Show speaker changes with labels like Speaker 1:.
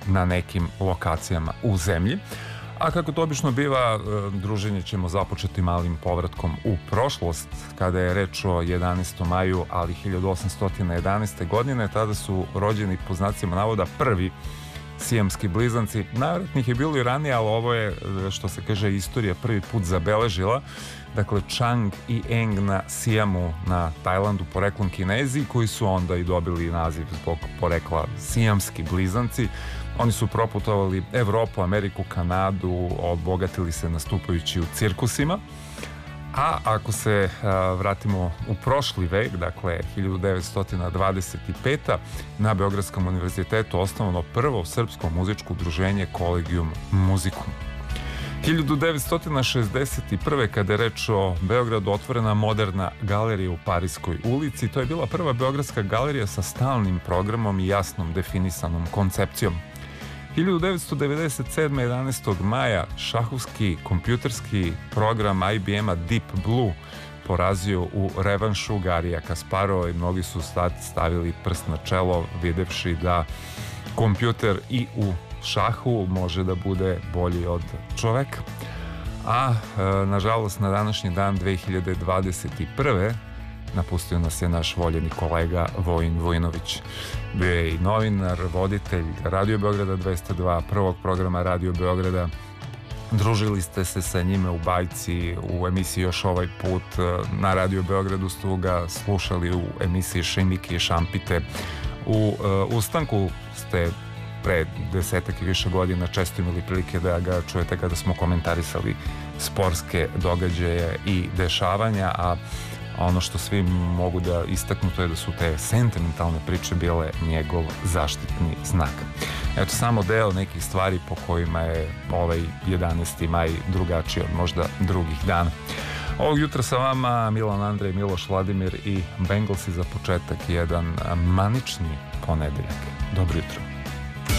Speaker 1: na nekim lokacijama u zemlji. A kako to obično biva, druženje ćemo započeti malim povratkom u prošlost, kada je reč o 11. maju, ali 1811. godine. Tada su rođeni, po znacima navoda, prvi sijamski blizanci. Najvjerojatnije ih je bilo i ranije, ali ovo je, što se kaže, istorija prvi put zabeležila. Dakle, Chang i Eng na Sijamu na Tajlandu, poreklom Kinezi, koji su onda i dobili naziv zbog porekla sijamski blizanci. Oni su proputovali Evropu, Ameriku, Kanadu, obogatili se nastupajući u cirkusima. A ako se vratimo u prošli vek, dakle 1925. na Beogradskom univerzitetu osnovano prvo srpsko muzičko udruženje Collegium Musicum. 1961. kada je reč o Beogradu, otvorena moderna galerija u Pariskoj ulici. To je bila prva beogradska galerija sa stalnim programom i jasnom definisanom koncepcijom. 1997. 11. maja šahovski kompjuterski program IBM-a Deep Blue porazio u revanšu Garija Kasparova i mnogi su stavili prst na čelo videvši da kompjuter i u šahu može da bude bolji od čoveka. A nažalost na današnji dan 2021. napustio nas je naš voljeni kolega Vojin Vojinović. Bio je i novinar, voditelj Radio Beograda 202, prvog programa Radio Beograda. Družili ste se sa njime u bajci, u emisiji Još ovaj put. Na Radio Beogradu ste ga slušali u emisiji Šimike i šampite. U ustanku ste pre 10 i više godina često imali prilike da ga čujete kada smo komentarisali sportske događaje i dešavanja, a ono što svi mogu da istaknu to je da su te sentimentalne priče bile njegov zaštitni znak. Eto, samo deo nekih stvari po kojima je ovaj 11. maj drugačiji od možda drugih dana. Ovog jutra sa vama Milan Andrej, Miloš Vladimir i Bengalsi za početak jedan manični ponedeljak. Dobro jutro.